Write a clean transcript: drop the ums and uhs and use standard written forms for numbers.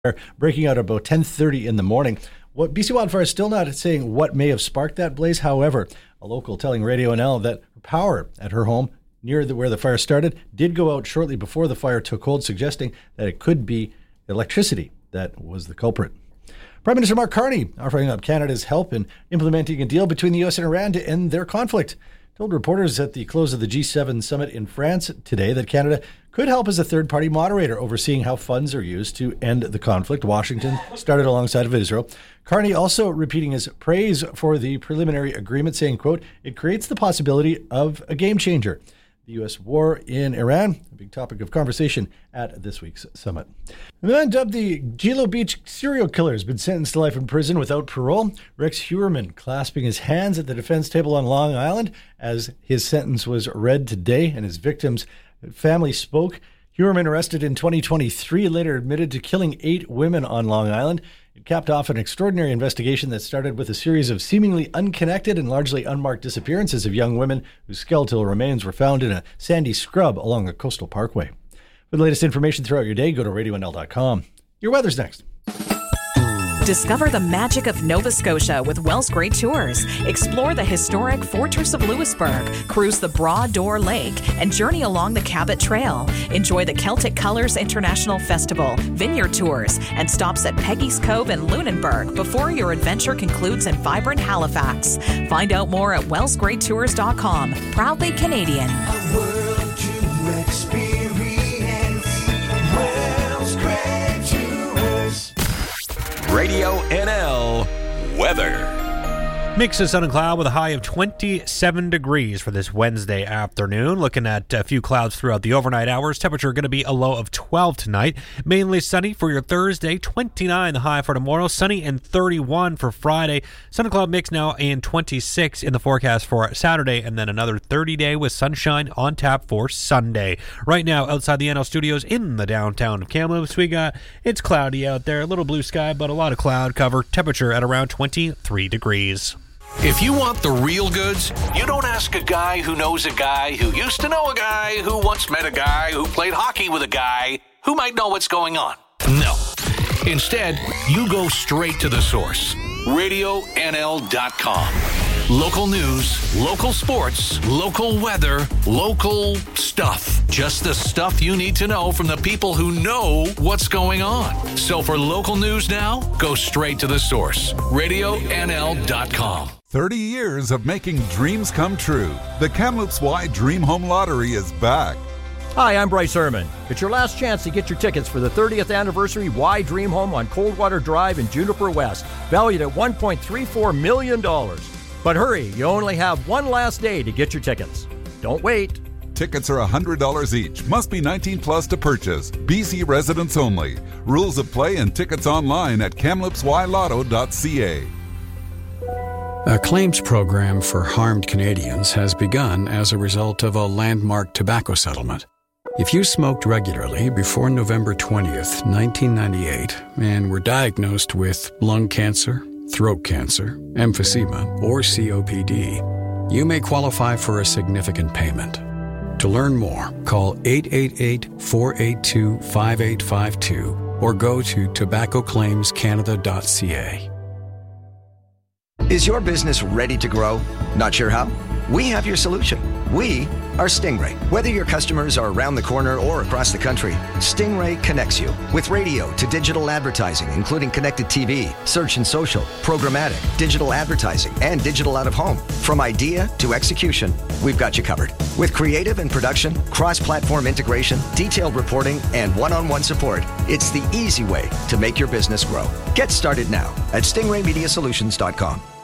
breaking out about 10:30 in the morning. What BC Wildfire is still not saying what may have sparked that blaze. However, a local telling Radio NL that power at her home near where the fire started did go out shortly before the fire took hold, suggesting that it could be electricity that was the culprit. Prime Minister Mark Carney offering up Canada's help in implementing a deal between the U.S. and Iran to end their conflict. Told reporters at the close of the G7 summit in France today that Canada could help as a third-party moderator overseeing how funds are used to end the conflict. Washington started alongside of Israel. Carney also repeating his praise for the preliminary agreement, saying, quote, "It creates the possibility of a game changer." The U.S. war in Iran, a big topic of conversation at this week's summit. The man dubbed the Gilo Beach serial killer has been sentenced to life in prison without parole. Rex Heuermann clasping his hands at the defense table on Long Island as his sentence was read today and his victim's family spoke. Heuermann, arrested in 2023, later admitted to killing 8 women on Long Island. It capped off an extraordinary investigation that started with a series of seemingly unconnected and largely unmarked disappearances of young women whose skeletal remains were found in a sandy scrub along a coastal parkway. For the latest information throughout your day, go to RadioNL.com. Your weather's next. Discover the magic of Nova Scotia with Wells Great Tours. Explore the historic Fortress of Louisbourg, cruise the Broad Door Lake, and journey along the Cabot Trail. Enjoy the Celtic Colors International Festival, vineyard tours, and stops at Peggy's Cove and Lunenburg before your adventure concludes in vibrant Halifax. Find out more at wellsgreattours.com. Proudly Canadian. A world to experience. Wells Great Tours. Radio NL weather. Mix of sun and cloud with a high of 27 degrees for this Wednesday afternoon. Looking at a few clouds throughout the overnight hours. Temperature going to be a low of 12 tonight. Mainly sunny for your Thursday. 29 the high for tomorrow. Sunny and 31 for Friday. Sun and cloud mix now and 26 in the forecast for Saturday. And then another 30-day with sunshine on tap for Sunday. Right now outside the NL studios in the downtown of Kamloops, it's cloudy out there. A little blue sky, but a lot of cloud cover. Temperature at around 23 degrees. If you want the real goods, you don't ask a guy who knows a guy who used to know a guy who once met a guy who played hockey with a guy who might know what's going on. No. Instead, you go straight to the source. RadioNL.com. Local news, local sports, local weather, local stuff. Just the stuff you need to know from the people who know what's going on. So for local news now, go straight to the source. RadioNL.com. 30 years of making dreams come true. The Kamloops Wide Dream Home Lottery is back. Hi, I'm Bryce Herman. It's your last chance to get your tickets for the 30th anniversary Y Dream Home on Coldwater Drive in Juniper West, valued at $1.34 million. But hurry, you only have one last day to get your tickets. Don't wait. Tickets are $100 each. Must be 19 plus to purchase. BC residents only. Rules of play and tickets online at kamloopsylotto.ca. A claims program for harmed Canadians has begun as a result of a landmark tobacco settlement. If you smoked regularly before November 20th, 1998, and were diagnosed with lung cancer, throat cancer, emphysema, or COPD, you may qualify for a significant payment. To learn more, call 888-482-5852 or go to tobaccoclaimscanada.ca. Is your business ready to grow? Not sure how? We have your solution. We are Stingray. Whether your customers are around the corner or across the country, Stingray connects you with radio to digital advertising, including connected TV, search and social, programmatic, digital advertising, and digital out-of-home. From idea to execution, we've got you covered. With creative and production, cross-platform integration, detailed reporting, and one-on-one support, it's the easy way to make your business grow. Get started now at stingraymediasolutions.com.